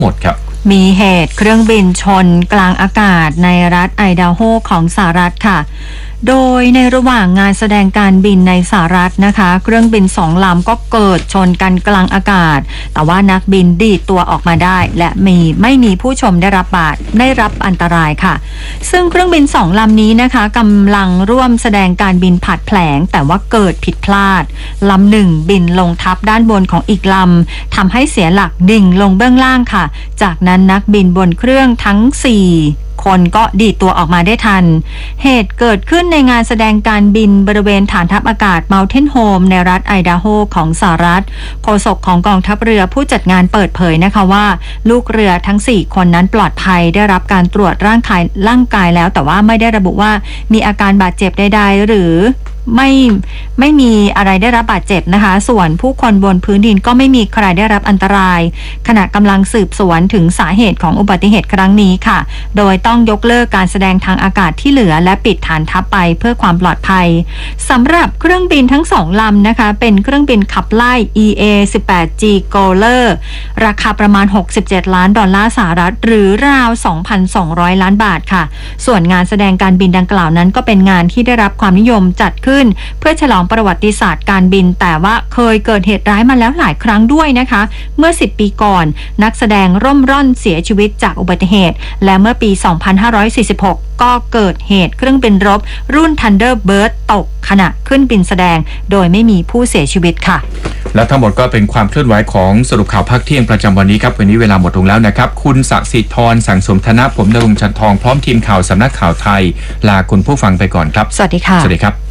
หมดครับมีเหตุเครื่องบินชนกลางอากาศในรัฐไอดาโฮของสหรัฐค่ะโดยในระหว่างงานแสดงการบินในสหรัฐนะคะเครื่องบิน2 ลำก็เกิดชนกันกลางอากาศแต่ว่านักบินดีดตัวออกมาได้และไม่มีผู้ชมได้รับอันตรายค่ะซึ่งเครื่องบิน2 ลำนี้นะคะกำลังร่วมแสดงการบินผัดแผลงแต่ว่าเกิดผิดพลาดลำหนึ่งบินลงทับด้านบนของอีกลำทำให้เสียหลักดิ่งลงเบื้องล่างค่ะจากนั้นนักบินบนเครื่องทั้ง4 คนก็ดีดตัวออกมาได้ทันเหตุเกิดขึ้นในงานแสดงการบินบริเวณฐานทัพอากาศ Mountain Home ในรัฐไอดาโฮของสหรัฐโฆษกของกองทัพเรือผู้จัดงานเปิดเผยนะคะว่าลูกเรือทั้ง4 คนนั้นปลอดภัยได้รับการตรวจร่างกายแล้วแต่ว่าไม่ได้ระบุว่ามีอาการบาดเจ็บใดๆหรือไม่มีอะไรได้รับบาดเจ็บนะคะส่วนผู้คนบนพื้นดินก็ไม่มีใครได้รับอันตรายขณะกำลังสืบสวนถึงสาเหตุของอุบัติเหตุครั้งนี้ค่ะโดยต้องยกเลิกการแสดงทางอากาศที่เหลือและปิดฐานทัพไปเพื่อความปลอดภัยสำหรับเครื่องบินทั้ง2 ลำนะคะเป็นเครื่องบินขับไล่ EA-18G Growler ราคาประมาณ$67 ล้านสหรัฐหรือราว 2,200 ล้านบาทค่ะส่วนงานแสดงการบินดังกล่าวนั้นก็เป็นงานที่ได้รับความนิยมจัดขึ้นเพื่อฉลองประวัติศาสตร์การบินแต่ว่าเคยเกิดเหตุร้ายมาแล้วหลายครั้งด้วยนะคะเมื่อ10 ปีก่อนนักแสดงร่มร่อนเสียชีวิตจากอุบัติเหตุและเมื่อปี 2546 ก็เกิดเหตุเครื่องบินรบรุ่น Thunderbird ตกขณะขึ้นบินแสดงโดยไม่มีผู้เสียชีวิตค่ะและทั้งหมดก็เป็นความเคลื่อนไหวของสรุปข่าวภาคเที่ยงประจำวันนี้ครับวันนี้เวลาหมดลงแล้วนะครับคุณศักดิ์สิทธิ์ธรสังสมธนะผมณรงค์ จันทองพร้อมทีมข่าวสำนักข่าวไทยลาคุณผู้ฟังไปก่อนครับสวัสดีค่ะสวัสดีครับ